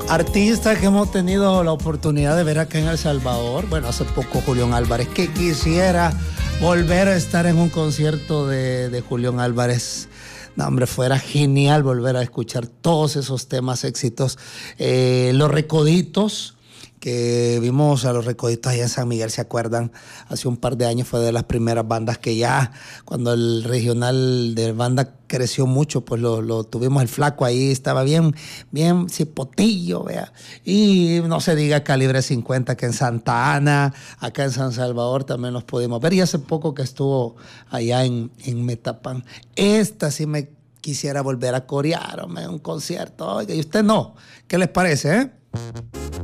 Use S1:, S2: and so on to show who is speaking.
S1: Artistas que hemos tenido la oportunidad de ver acá en El Salvador. Bueno, hace poco Julián Álvarez, que quisiera volver a estar en un concierto de Julián Álvarez. No, hombre, fuera genial volver a escuchar todos esos temas, éxitos. Los Recoditos, que vimos a Los Recoditos allá en San Miguel, ¿se acuerdan? Hace un par de años fue de las primeras bandas que ya, cuando el regional de banda creció mucho, pues lo tuvimos. El Flaco ahí, estaba bien cipotillo, vea. Y no se diga Calibre 50, que en Santa Ana, acá en San Salvador también los pudimos ver. Y hace poco que estuvo allá en Metapán. Esta sí me quisiera volver a corear, hombre, un concierto. Oiga, y usted no. ¿Qué les parece,